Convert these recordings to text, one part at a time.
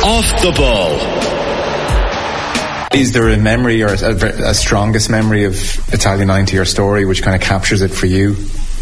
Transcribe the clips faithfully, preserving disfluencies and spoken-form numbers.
Off the Ball. Is there a memory or a, a strongest memory of Italia ninety or story which kind of captures it for you?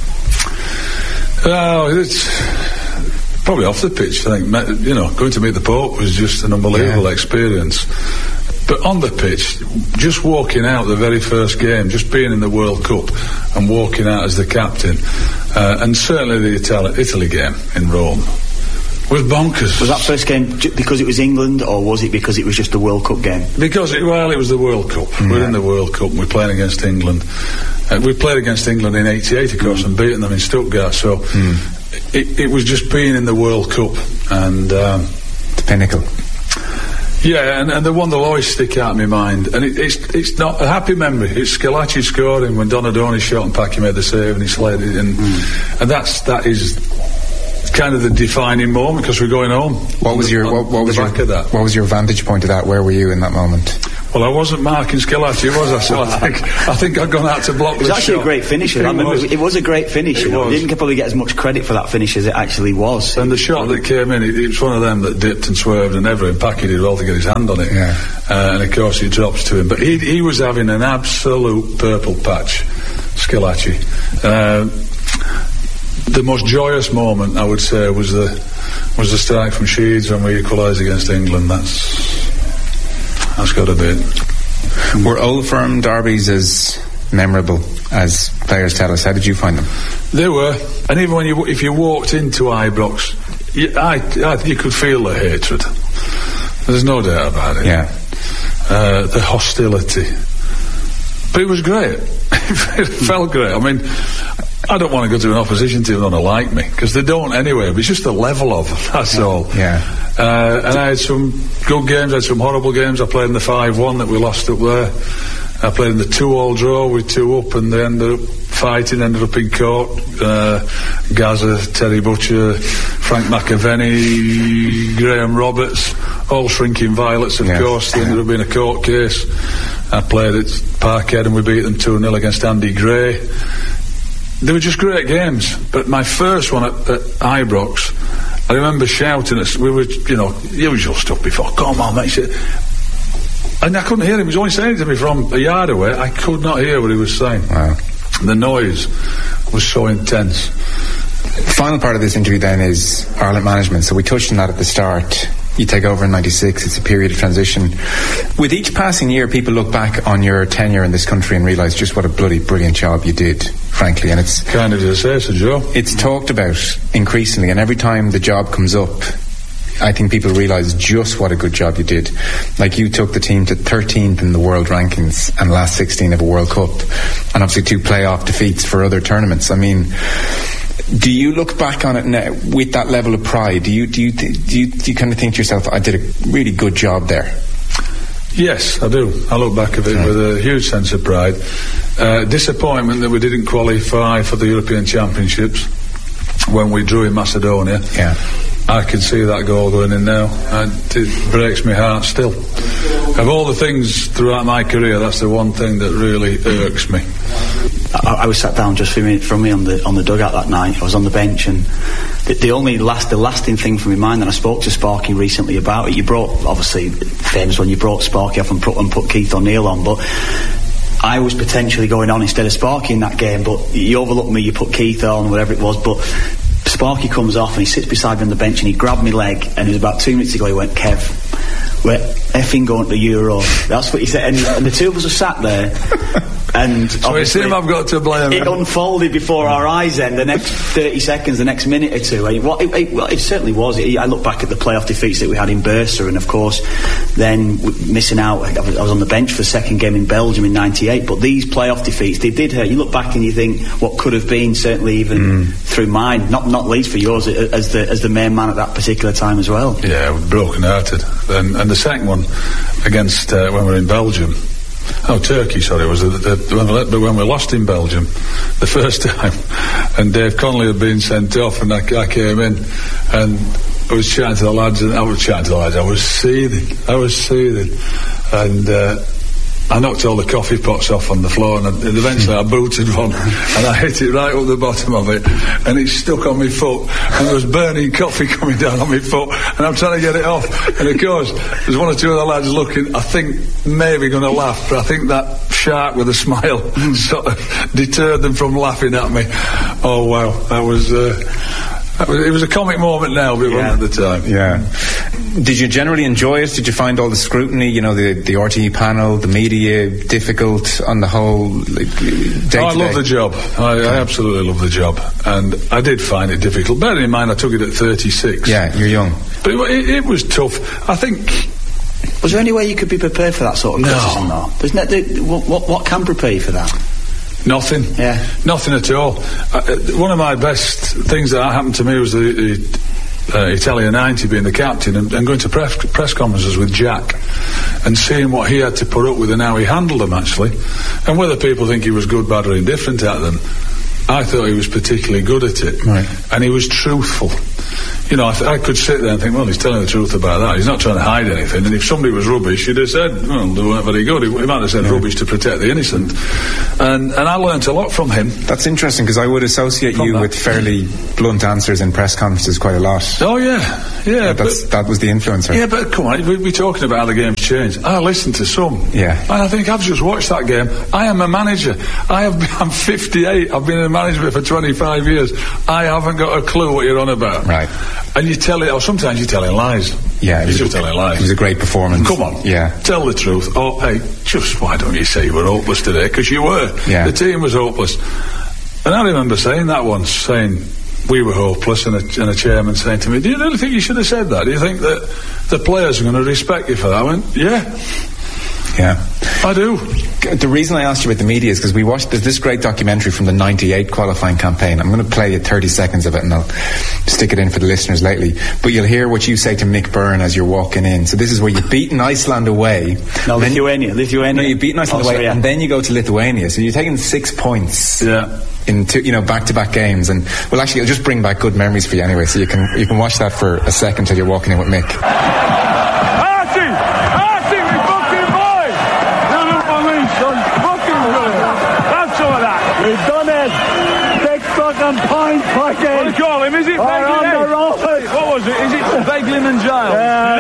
Oh, it's probably off the pitch. I think, you know, going to meet the Pope was just an unbelievable yeah. experience. But on the pitch, just walking out the very first game, just being in the World Cup and walking out as the captain, uh, and certainly the Itali- Italy game in Rome was bonkers. Was that first game because it was England, or was it because it was just a World Cup game? Because, it, well, it was the World Cup. Mm. We're in the World Cup and we're playing against England. Uh, we played against England in eighty-eight, of course, mm. and beaten them in Stuttgart. So mm. it, it was just being in the World Cup and... Um, the pinnacle. Yeah, and, and the one that'll always stick out in my mind, and it, it's it's not a happy memory. It's Schillaci scoring when Donadoni shot and Pacquiao made the save and he slid it in, mm. and that's that is kind of the defining moment because we're going home. What was your what, what was your what was your vantage point of that? Where were you in that moment? Well, I wasn't marking Schillaci, was I? So I think I think I'd gone out to block the shot. It was actually shot. a great finish. I remember it was a great finish. It was. Didn't probably get as much credit for that finish as it actually was. And the shot that came in, it, it was one of them that dipped and swerved and everything. Pacquiao did well to get his hand on it. Yeah. Uh, and of course he drops to him. But he he was having an absolute purple patch, Schillaci. Uh, the most joyous moment, I would say, was the was the strike from Sheeds when we equalised against England. That's that's got to be it. Were Old Firm derbies as memorable as players tell us? How did you find them? They were, and even when you if you walked into Ibrox, you, I, I, you could feel the hatred. There's no doubt about it. Yeah, uh, the hostility, but it was great. It felt great. I mean, I don't want to go to an opposition team that don't like me because they don't anyway. But it's just the level of them. That's yeah. all. Yeah. Uh, and I had some good games. I had some horrible games. I played in the five one that we lost up there. I played in the two-all draw with two up, and they ended up fighting. Ended up in court. Uh, Gaza, Terry Butcher, Frank McAvenny, Graham Roberts, all shrinking violets. Of yeah. course, they ended up being a court case. I played at Parkhead, and we beat them two nil against Andy Gray. They were just great games. But my first one at, at Ibrox, I remember shouting at us, we were, you know, usual stuff before, come on, mate. And I couldn't hear him. He was only saying to me from a yard away. I could not hear what he was saying. Wow. The noise was so intense. The final part of this interview then is Ireland management. So we touched on that at the start. You take over in ninety-six. It's a period of transition. With each passing year, people look back on your tenure in this country and realise just what a bloody brilliant job you did, frankly. And it's kind of to say so, Joe. It's talked about increasingly, and every time the job comes up, I think people realise just what a good job you did. Like, you took the team to thirteenth in the world rankings and last sixteen of a World Cup, and obviously two playoff defeats for other tournaments. I mean, do you look back on it now with that level of pride? Do you do you th- do you, do you kind of think to yourself, I did a really good job there? Yes, I do. I look back at it yeah. with a huge sense of pride. Uh, disappointment that we didn't qualify for the European Championships when we drew in Macedonia. Yeah. I can see that goal going in now, and it breaks my heart still. Of all the things throughout my career, that's the one thing that really irks me. I, I was sat down just a minute from me on the on the dugout that night. I was on the bench, and the, the only last the lasting thing from my mind, and I spoke to Sparky recently about it. You brought, obviously, famous when you brought Sparky off and put, and put Keith O'Neill on, but I was potentially going on instead of Sparky in that game, but you overlooked me, you put Keith on, whatever it was, but Sparky comes off and he sits beside me on the bench and he grabbed my leg, and it was about two minutes ago he went, Kev, we're effing going to the Euro. That's what he said, and, and the two of us are sat there, and so it seems I've got to blame it. It unfolded before our eyes, and the next thirty seconds, the next minute or two, it, well, it, it, well, it certainly was. It, I look back at the playoff defeats that we had in Bursa, and of course then missing out. I was, I was on the bench for the second game in Belgium in ninety-eight, but these playoff defeats, they did hurt. You look back and you think what could have been, certainly even mm. through mine, not not least for yours as the as the main man at that particular time as well. Yeah, broken hearted. And, and the second one against uh, when we were in Belgium, oh Turkey sorry was the, the, when, we, when we lost in Belgium the first time, and Dave Connolly had been sent off, and I, I came in and I was chatting to the lads, and I was chatting to the lads I was seething I was seething and uh, I knocked all the coffee pots off on the floor, and, I, and eventually I booted one, and I hit it right up the bottom of it, and it stuck on my foot, and there was burning coffee coming down on my foot, and I'm trying to get it off, and of course there's one or two of the lads looking, I think maybe going to laugh, but I think that shark with a smile sort of deterred them from laughing at me. Oh wow, that was uh, that was, it was a comic moment now, but it Yeah. wasn't at the time. Yeah. Did you generally enjoy it? Did you find all the scrutiny, you know, the, the R T E panel, the media, difficult on the whole, like, day Oh, I to love day? the job. I, I absolutely love the job, and I did find it difficult. Bearing in mind, I took it at thirty-six. Yeah, you're young. But it, it, it was tough. I think. Was there any way you could be prepared for that sort of No. criticism, though? There's no, there, what, what, what can prepare you for that? Nothing. Yeah. Nothing at all. Uh, uh, one of my best things that happened to me was the, the uh, Italia ninety, being the captain, and, and going to press, press conferences with Jack and seeing what he had to put up with and how he handled them, actually. And whether people think he was good, bad or indifferent at them, I thought he was particularly good at it. Right. And he was truthful. You know, I, th- I could sit there and think, well, he's telling the truth about that. He's not trying to hide anything. And if somebody was rubbish, he'd have said, well, they weren't very good. He, he might have said Yeah. rubbish to protect the innocent. And and I learnt a lot from him. That's interesting, because I would associate From you that. with fairly blunt answers in press conferences quite a lot. Oh, yeah. Yeah, That's, but, that was the influencer. yeah, but come on, we- we're talking about how the game's changed. I listen to some. Yeah. And I think I've just watched that game. I am a manager. I have, I'm fifty-eight. I've been in management for twenty-five years. I haven't got a clue what you're on about. Right. And you tell it, or sometimes you're telling lies. Yeah, it You're was just a- telling lies. It was a great performance. Come on. Yeah. Tell the truth. Oh, hey, just why don't you say you were hopeless today? Because you were. Yeah. The team was hopeless. And I remember saying that once, saying we were hopeless, and a, and a chairman saying to me, do you really think you should have said that? Do you think that the players are going to respect you for that? I went, yeah, Yeah. I do. The reason I asked you about the media is because we watched there's this great documentary from the ninety-eight qualifying campaign. I'm going to play you thirty seconds of it, and I'll stick it in for the listeners lately. But you'll hear what you say to Mick Byrne as you're walking in. So this is where you've beaten Iceland away. No, then- Lithuania. Lithuania. No, you've beaten Iceland Oh, away, sorry, yeah. and then you go to Lithuania. So you're taking six points. Yeah. In two, you know, back-to-back games, and well, actually, it'll just bring back good memories for you anyway. So you can you can watch that for a second till you're walking in with Mick. Archie! Archie, we fucking boys! You're the police, son. Fucking brilliant. Have some of that. We've done it. Six fucking points, fucking. What do you call him? Is it Beglin? What was it? Is it Beglin and Giles?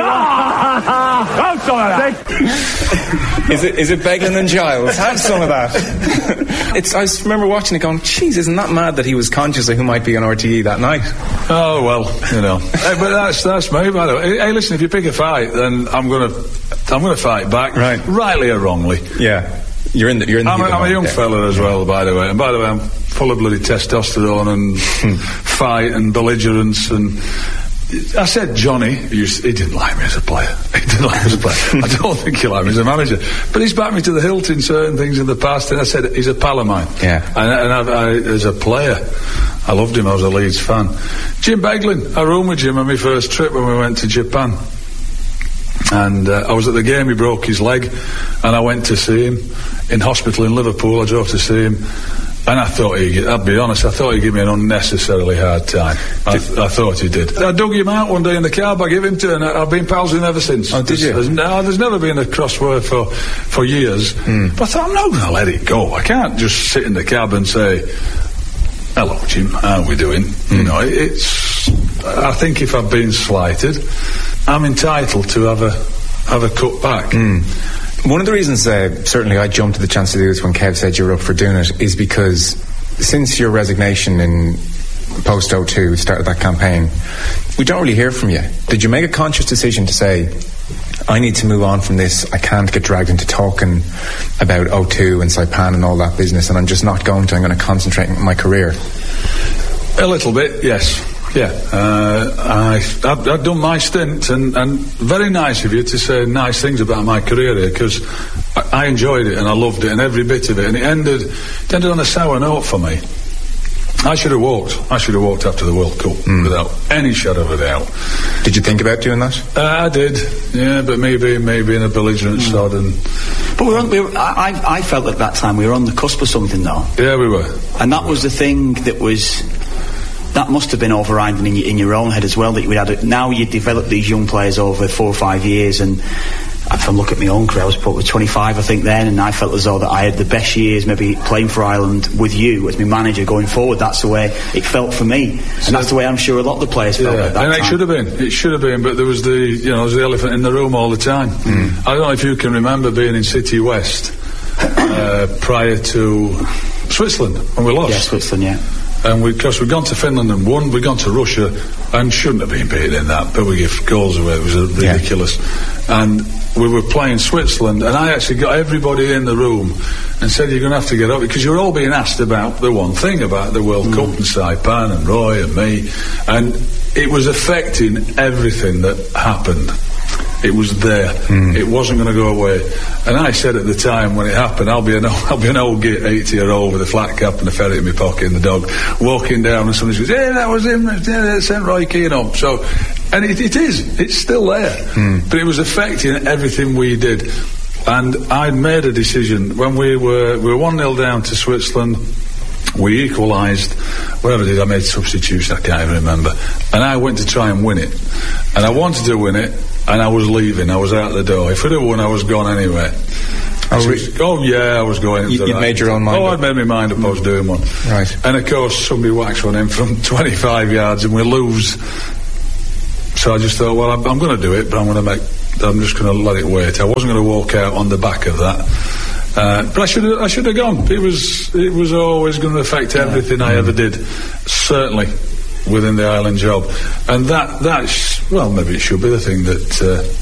Yeah. Have some of that. Is it is it Beglin and Giles? Have some of that. It's. I just remember watching it, going, "Jeez, isn't that mad that he was conscious of who might be on R T E that night?" Oh well, you know. Hey, but that's that's me, by the way. Hey, hey, listen, if you pick a fight, then I'm gonna I'm gonna fight back, Right. rightly or wrongly. Yeah, you're in the. You're in the. I'm a, heat of I'm a the young moment, fella as well, by the way. And by the way, I'm full of bloody testosterone and fight and belligerence. And I said Johnny, he, used, he didn't like me as a player. He didn't like me as a player. I don't think he liked me as a manager. But he's backed me to the hilt in certain things in the past. And I said he's a pal of mine. Yeah. And, and I, I, as a player, I loved him. I was a Leeds fan. Jim Beglin, I roomed with Jim on my first trip when we went to Japan. And uh, I was at the game, he broke his leg, and I went to see him in hospital in Liverpool. I drove to see him, and I thought he'd, I'll be honest, I thought he'd give me an unnecessarily hard time. I, th- I thought he did. I dug him out one day in the car, I gave him to, and I, I've been pals with him ever since. Oh, did there's, you? There's, no, there's never been a crossword for, for years. Mm. But I thought, I'm not going to let it go. I can't just sit in the cab and say, hello, Jim, how are we doing? Mm. You know, it, it's, I think if I've been slighted, I'm entitled to have a have a cut back. Mm. One of the reasons, uh, certainly, I jumped at the chance to do this when Kev said you were up for doing it, is because since your resignation in post oh two, started that campaign, we don't really hear from you. Did you make a conscious decision to say, I need to move on from this, I can't get dragged into talking about oh two and Saipan and all that business, and I'm just not going to, I'm going to concentrate on my career? A little bit, yes. Yeah, uh, I, I've, I've done my stint, and, and very nice of you to say nice things about my career here, because I, I enjoyed it and I loved it and every bit of it, and it ended, it ended on a sour note for me. I should have walked. I should have walked after the World Cup mm. without any shadow of a doubt. Did you think about doing that? Uh, I did, yeah, but maybe maybe in a belligerent mm. sod. And but we were on, we were, I, I felt at that time we were on the cusp of something, though. Yeah, we were. And that was the thing that was... That must have been overriding in your, in your own head as well, that you had a, now you developed these young players over four or five years, and if I look at my own career, I was probably twenty-five, I think, then, and I felt as though that I had the best years, maybe playing for Ireland with you as my manager going forward. That's the way it felt for me, so and that's the way I'm sure a lot of the players felt yeah, at that and time. it should have been. It should have been, but there was the, you know, there was the elephant in the room all the time. Mm. I don't know if you can remember being in City West uh, prior to Switzerland when we lost. Yeah, Switzerland, yeah. And we, because we'd gone to Finland and won, we'd gone to Russia and shouldn't have been beaten in that, but we gave goals away. It was ridiculous. Yeah. And we were playing Switzerland, and I actually got everybody in the room and said, you're going to have to get up, because you're all being asked about the one thing, about the World mm. Cup and Saipan and Roy and me, and it was affecting everything that happened. It was there. Mm. It wasn't going to go away. And I said at the time when it happened, I'll be an old, I'll be an old eighty-year-old with a flat cap and a ferret in my pocket and the dog walking down, and somebody says, "Yeah, that was him. Yeah, they sent Roy Keane up." So, and it, it is. It's still there. Mm. But it was affecting everything we did. And I'd made a decision when we were we were one nil down to Switzerland. We equalised, whatever I did, I made substitutions, I can't even remember. And I went to try and win it. And I wanted to win it, and I was leaving, I was out the door. If I'd have won, I was gone anyway. Oh, re- oh yeah, I was going. You, you'd made your own mind Oh, up. I'd made my mind up, I was doing one. Right. And of course, somebody whacks one in from twenty-five yards, and we lose. So I just thought, well, I'm, I'm going to do it, but I'm going to make, I'm just going to let it wait. I wasn't going to walk out on the back of that. Uh, but I should have, I should have gone. It was, it was always going to affect everything yeah. I ever did, certainly within the Ireland job. And that, that's, well, maybe it should be the thing that,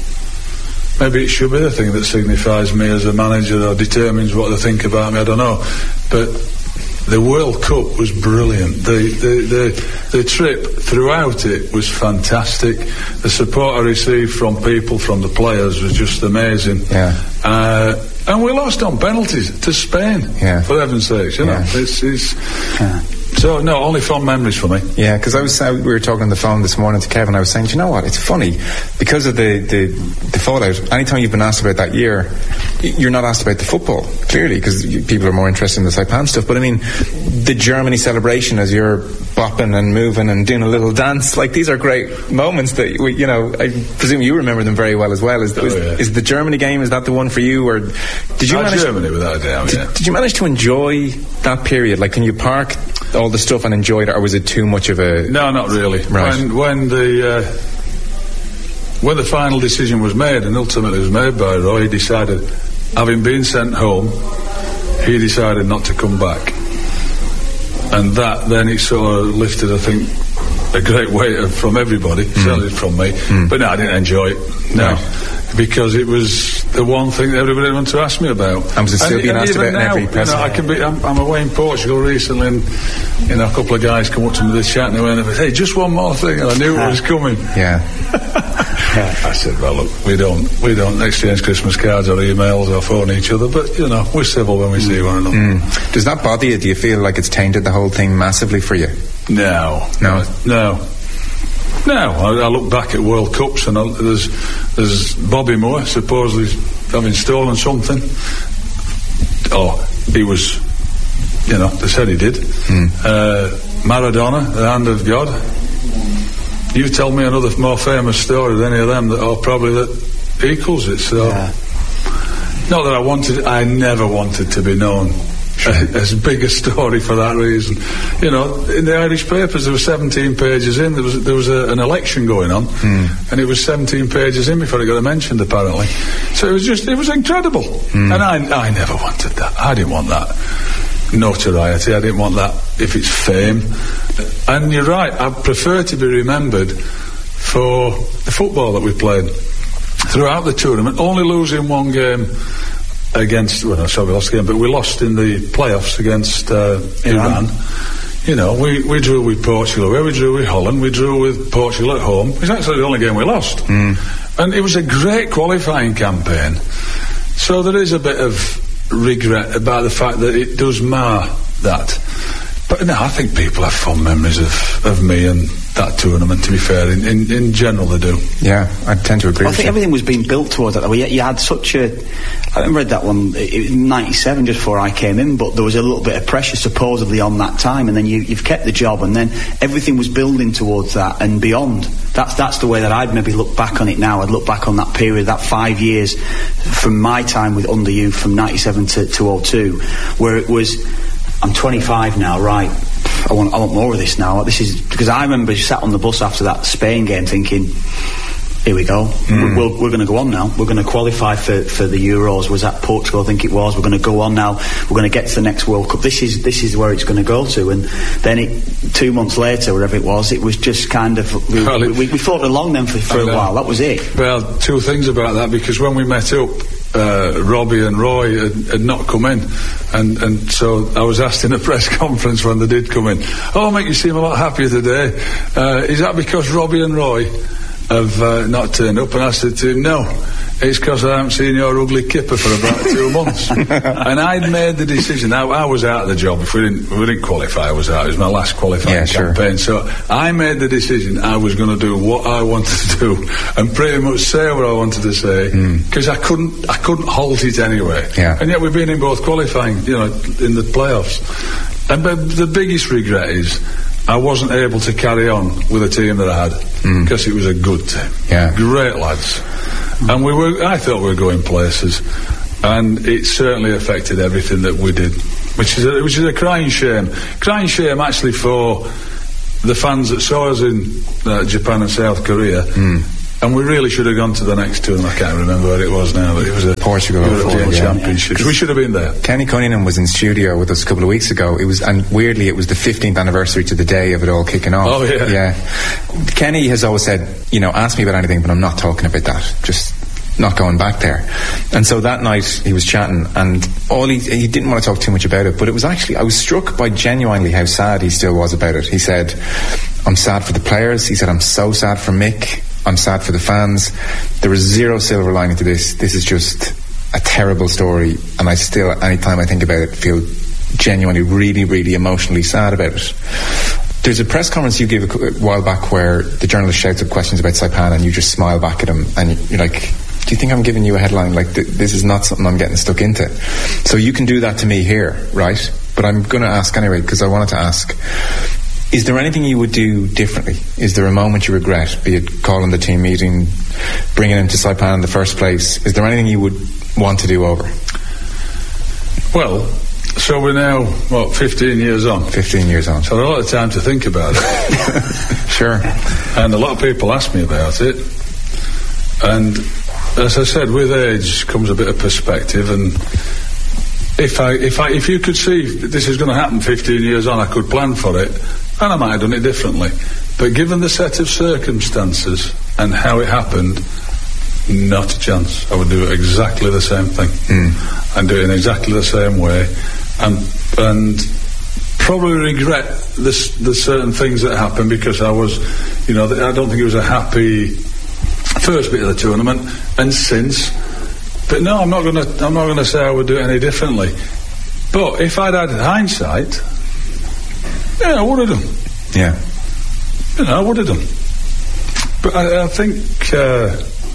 uh, maybe it should be the thing that signifies me as a manager or determines what they think about me. I don't know, but the World Cup was brilliant. The the the, the trip throughout it was fantastic. The support I received from people, from the players, was just amazing. Yeah. Uh, and we lost on penalties to Spain. Yeah. For heaven's sakes, you know. Yeah. It's, it's yeah. So, no, only fond memories for me. Yeah, because I was uh, we were talking on the phone this morning to Kevin. I was saying, do you know what? It's funny because of the, the the fallout. Anytime you've been asked about that year, you're not asked about the football, clearly, because people are more interested in the Saipan stuff. But I mean, the Germany celebration as you're bopping and moving and doing a little dance, like, these are great moments that we, you know. I presume you remember them very well as well. Is, oh, is, yeah. is the Germany game, is that the one for you, or did you Not manage? Germany, without a doubt. Yeah. Did, did you manage to enjoy that period? Like, can you park all the stuff and enjoy it, or was it too much of a... No, not really. Right. When, when the uh, when the final decision was made, and ultimately was made by Roy, he decided, having been sent home, he decided not to come back. And that, then it sort of lifted, I think, a great weight from everybody, mm. certainly from me. Mm. But no, I didn't enjoy it. No. no. Because it was the one thing that everybody wanted to ask me about. I'm still and, being and asked about now, in every press. You know, I can be, I'm, I'm away in Portugal recently, and you know, a couple of guys come up to me, they're chatting away, and they said, "Hey, just one more thing," and I knew it was coming. Yeah. I said, "Well, look, we don't, we don't exchange Christmas cards or emails or phone each other, but you know, we're civil when we mm. see one another." Mm. Does that bother you? Do you feel like it's tainted the whole thing massively for you? No, no, no. No, I, I look back at World Cups, and I, there's there's Bobby Moore supposedly having stolen something. Oh, he was, you know, they said he did. Mm. Uh, Maradona, the hand of God. You tell me another more famous story than any of them that, or probably that equals it. So, yeah. Not that I wanted, I never wanted to be known. Sure. As big a story for that reason. You know, in the Irish papers there were seventeen pages in, there was there was a, an election going on, mm. and it was seventeen pages in before it got mentioned, apparently. So it was just, it was incredible. Mm. And I I never wanted that. I didn't want that notoriety, I didn't want that if it's fame. And you're right, I prefer to be remembered for the football that we played throughout the tournament, only losing one game against, well, sorry, we lost the game, but we lost in the playoffs against uh, Iran. Iran. You know, we, we drew with Portugal away, we drew with Holland, we drew with Portugal at home. It's actually the only game we lost. Mm. And it was a great qualifying campaign. So there is a bit of regret about the fact that it does mar that. But no, I think people have fond memories of, of me, and that tournament, to be fair. In, in, in general, they do. Yeah, I tend to agree I with think you. everything was being built towards that. You, you had such a... I read that one in ninety-seven, just before I came in, but there was a little bit of pressure supposedly on that time, and then you, you've kept the job, and then everything was building towards that and beyond. That's that's the way that I'd maybe look back on it now. I'd look back on that period, that five years from my time with Under Youth, from ninety-seven to, to oh two, where it was... I'm twenty-five now, right? I want, I want more of this now. This is because I remember you sat on the bus after that Spain game, thinking, "Here we go. Mm. We're, we're going to go on now. We're going to qualify for, for the Euros." Was that Portugal? I think it was. We're going to go on now. We're going to get to the next World Cup. This is this is where it's going to go to. And then it, two months later, whatever it was, it was just kind of we, well, it, we, we fought along then for, for a while. That was it. Well, two things about that, because when we met up, Uh, Robbie and Roy had, had not come in, and, and so I was asked in a press conference when they did come in, "Oh, mate, you seem a lot happier today. Uh, is that because Robbie and Roy have uh, not turned up?" And I said to him, "No, it's because I haven't seen your ugly kipper for about two months." And I'd made the decision. I, I was out of the job. If we didn't, we didn't qualify, I was out. It was my last qualifying yeah, campaign. Sure. So I made the decision I was going to do what I wanted to do and pretty much say what I wanted to say, because mm. I couldn't, I couldn't halt it anyway. Yeah. And yet we've been in both qualifying, you know, in the playoffs. And but the biggest regret is I wasn't able to carry on with the team that I had, because mm. it was a good team. Yeah. Great lads. And we were, I thought we were going places, and it certainly affected everything that we did, which is a, which is a crying shame. Crying shame actually for the fans that saw us in uh, Japan and South Korea. Mm. And we really should have gone to the next tournament. I can't remember where it was now, but it was a Portugal European yeah. Championship. We should have been there. Kenny Cunningham was in studio with us a couple of weeks ago. It was, and weirdly, it was the fifteenth anniversary to the day of it all kicking off. Oh yeah, yeah. Kenny has always said, you know, ask me about anything, but I'm not talking about that. Just not going back there. And so that night he was chatting, and all he he didn't want to talk too much about it, but it was actually, I was struck by genuinely how sad he still was about it. He said, "I'm sad for the players." He said, "I'm so sad for Mick. I'm sad for the fans. There was zero silver lining to this. This is just a terrible story, and I still, anytime I think about it, feel genuinely really, really emotionally sad about it." There's a press conference you gave a, a while back where the journalist shouts up questions about Saipan, and you just smile back at him, and you're like, "Do you think I'm giving you a headline? Like, th- this is not something I'm getting stuck into." So you can do that to me here, right? But I'm going to ask anyway, because I wanted to ask, is there anything you would do differently? Is there a moment you regret, be it calling the team meeting, bringing him to Saipan in the first place? Is there anything you would want to do over? Well, so we're now, what, fifteen years on? fifteen years on. So a lot of time to think about it. Sure. And a lot of people ask me about it. And as I said, with age comes a bit of perspective, and if I, if I, if you could see this is going to happen fifteen years on, I could plan for it, and I might have done it differently. But given the set of circumstances and how it happened, not a chance. I would do exactly the same thing, mm. and do it in exactly the same way, and and probably regret the the certain things that happened, because I was, you know, I don't think it was a happy first bit of the tournament, and since. But no, I'm not going to. I'm not going to say I would do it any differently. But if I'd had hindsight, yeah, I would have done. Yeah, you know, I would have done. But I, I think uh,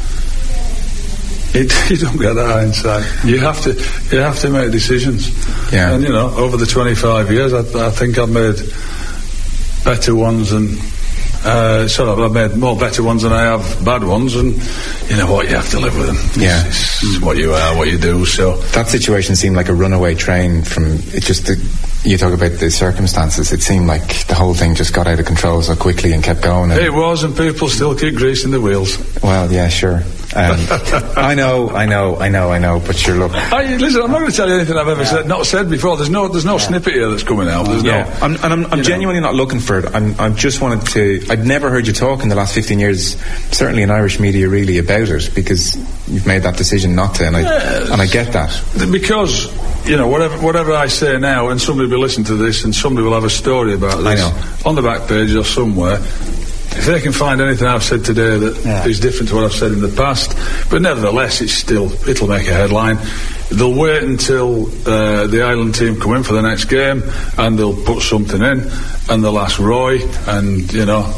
it, you don't get that hindsight. You have to. You have to make decisions. Yeah. And you know, over the twenty-five years, I, I think I've made better ones than. Uh, sort of, I've made more better ones than I have bad ones, and you know what, you have to live with them. Yeah, it's, it's what you are, what you do. So that situation seemed like a runaway train from it. Just the, you talk about the circumstances. It seemed like the whole thing just got out of control so quickly and kept going. And it was, and people still keep greasing the wheels. Well, yeah, sure. Um, I know, I know, I know, I know. But sure, look. I, listen, I'm not going to tell you anything I've ever yeah. said, not said before. There's no, there's no yeah. snippet here that's coming out. There's yeah. no. I'm, and I'm, I'm genuinely know. not looking for it. I'm, I just wanted to. I'd never heard you talk in the last fifteen years, certainly in Irish media, really about it, because you've made that decision not to, and I yes. and I get that. Because you know, whatever whatever I say now, and somebody will listen to this, and somebody will have a story about this I know. on the back page or somewhere. If they can find anything I've said today that yeah. is different to what I've said in the past, but nevertheless, it's still, it'll make a headline. They'll wait until uh, the Ireland team come in for the next game, and they'll put something in, and they'll ask Roy, and, you know,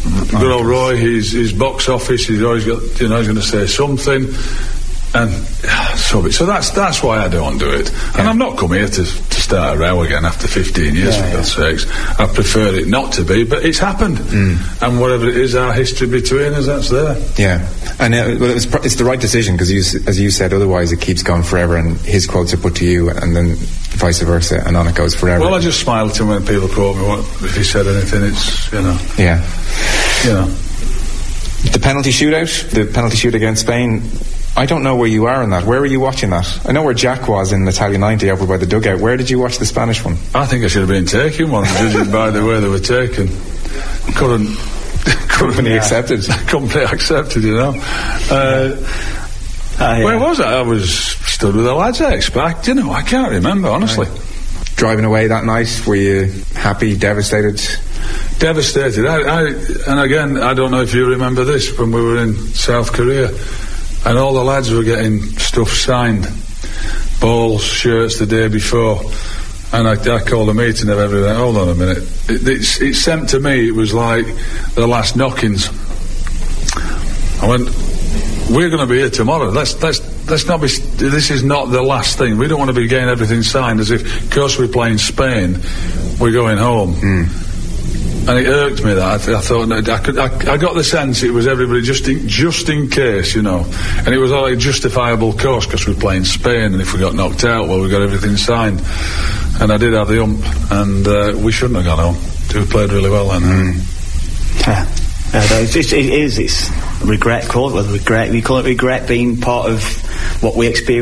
Good old Roy, his, his box office, he's always got, you know, he's going to say something. And so, so that's that's why I don't do it. And yeah. I'm not come here to, to start a row again after fifteen years, yeah, for God's yeah. sakes. I prefer it not to be, but it's happened. Mm. And whatever it is, our history between us, that's there. Yeah. And uh, well, it was pr- it's the right decision, because as you said, otherwise it keeps going forever, and his quotes are put to you, and then vice versa, and on it goes forever. Well, I just smile to him when people quote me. What, if he said anything, it's, you know. Yeah. You know. The penalty shootout, the penalty shoot against Spain, I don't know where you are in that. Where were you watching that? I know where Jack was in Italia ninety over by the dugout. Where did you watch the Spanish one? I think I should have been taking one, judging by the way they were taken. Couldn't... Company yeah. accepted. Company accepted, you know. Uh, uh, yeah. Where was I? I was stood with the lads, I expect. You know, I can't remember, honestly. Right. Driving away that night, were you happy, devastated? Devastated. I, I, and again, I don't know if you remember this, when we were in South Korea, and all the lads were getting stuff signed, balls, shirts the day before, and I, I called a meeting of everything. Hold on a minute. It, it's, it seemed to me it was like the last knockings. I went, we're going to be here tomorrow. Let's let's let's not be. This is not the last thing. We don't want to be getting everything signed as if, because we're playing Spain, we're going home. Mm. And it irked me that. I, th- I thought I, could, I, I got the sense it was everybody just in, just in case, you know. And it was all a justifiable course, because we're playing Spain, and if we got knocked out, well, we got everything signed. And I did have the ump, and uh, we shouldn't have gone home. We played really well then. Mm. Yeah. Uh, it's, it is. It's regret. Call it regret. We call it regret being part of what we experienced.